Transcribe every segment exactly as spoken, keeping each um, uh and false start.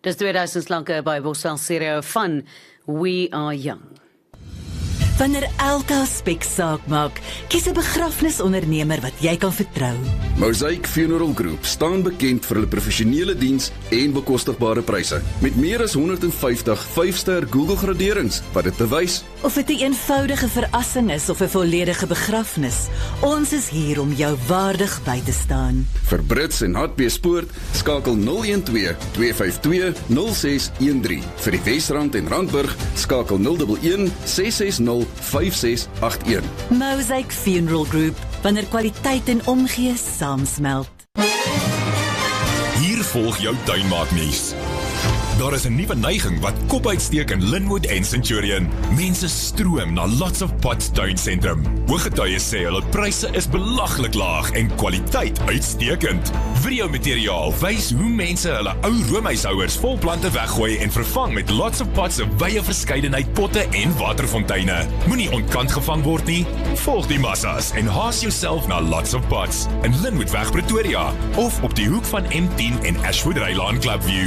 Dis tweeduisend slanke by Boswell Serio van We Are Young. Wanneer elke aspek saak maak, kies 'n begrafnisondernemer wat jy kan vertrou. Mosaic Funeral Group staan bekend vir hulle professionele diens en bekostigbare pryse, met meer as honderdvyftig vyf-ster Google graderings wat dit bewys. Of dit 'n eenvoudige verrassing is of 'n volledige begrafnis, ons is hier om jou waardig by te staan. Vir Brits en Hartbeespoort, skakel nul een twee, twee vyf twee, nul ses een drie. Vir die Wesrand en Randburg, skakel nul een een, ses ses nul, vyf ses agt een. Mosaic Funeral Group, wanneer kwaliteit en omgee saamsmelt. Hier volg jou tuinmaaknuus. Daar is 'n nuwe neiging wat kop uitsteek in Linwood en Centurion. Mense stroom na Lots of Pots tuinsentrum. Hooggetuies sê hulle pryse is belaglik laag en kwaliteit uitstekend. Videomateriaal wys hoe mense hulle ou roomhuishouers vol plante weggooi en vervang met Lots of Pots se wye verskeidenheid potte en waterfonteine. Moenie ontkant gevang word nie. Volg die massas en haas jouself na Lots of Pots in Linwoodweg Pretoria of op die hoek van M tien en Ashwood Rylaan Clubview.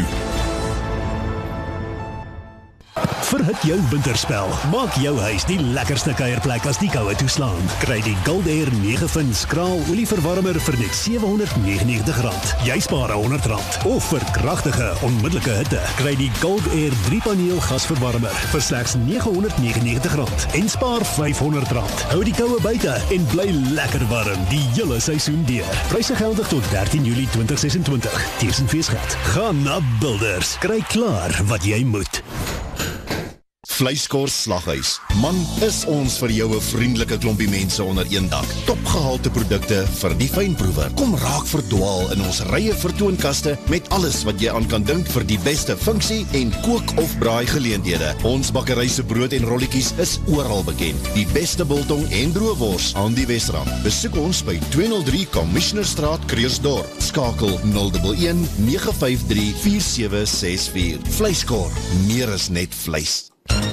Verhit jou winterspel. Maak jou huis die lekkerste kuierplek as die koue toeslaan. Kry die Gold Air nege fin skraal olieverwarmer vir net sewe honderd negenennegentig rand. Jy spaar honderd rand. Of vir kragtige, onmiddellike hitte, kry die Gold Air drie paneel gasverwarmer vir slegs nege honderd negenennegentig rand en spaar vyfhonderd rand. Hou die koue buite en bly lekker warm die hele seisoen deur. Pryse geldig tot dertien Julie twintig sesentwintig. Teen feesgeld. Gaan na Builders. Kry klaar wat jy moet. Vleiskors Slaghuis. Man, is ons vir jou 'n vriendelike klompie mense onder een dak. Topgehalte produkte vir die fynproewer. Kom raak verdwaal in ons rye vertoonkaste met alles wat jy aan kan dink vir die beste funksie en kook of braai geleenthede. Ons bakkery se brood en rolletjies is oral bekend. Die beste biltong en droëwors aan die Wesrand. Besoek ons by tweehonderd drie Commissionerstraat, Kreersdorp. Skakel nul een een, nege vyf drie, vier sewe ses vier. Vleiskor, meer is net vleis.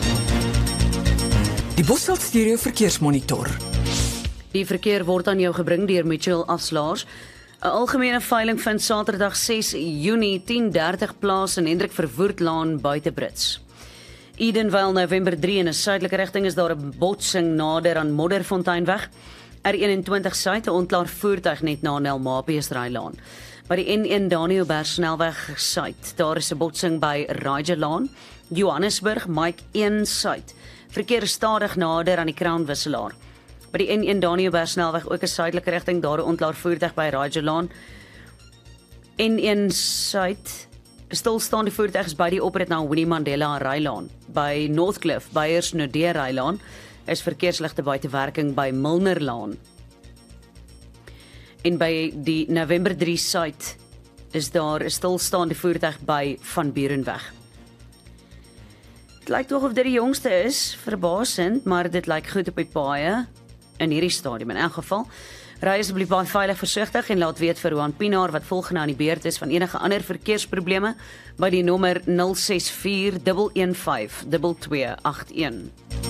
Die Bosveld Stereo Verkeersmonitor. Die verkeer word aan jou gebring deur Mitchell Afslaers. 'n Algemene veiling vind Saterdag ses Junie tien dertig plaas in Hendrik Verwoerdlaan buite Brits. Edenvale November drie in 'n suidelike rigting is daar 'n botsing nader aan Modderfonteinweg. R eenentwintig suid 'n ontklaar voertuig net na Nelmapiesrylaan. By die N een Danielberg snelweg suid, daar is 'n botsing by Rajalaan. Johannesburg Mike een suid. Verkeer stadig nader aan die Crown wisselaar. By die N een Danielberg snelweg ook 'n suidelike rigting, daar 'n ontklaar voertuig by Rajalaan. N een suid, stilstaande voertuig is by die oprit na Winnie Mandela Rylaan. By Northcliff, Beyers Nodee Rylaan, is verkeersligte buite werking by Milnerlaan. En by die November drie suid is daar 'n stilstaande voertuig by Van Burenweg. Het lyk tog of dit die jongste is, verbasend, maar dit lyk goed op die paaie in hierdie stadium. In elk geval, ry asseblief baie veilig versigtig en laat weet vir Johan Pinaar wat volgende aan die beurt is van enige ander verkeersprobleme by die nommer nul ses vier een een vyf twee twee agt een.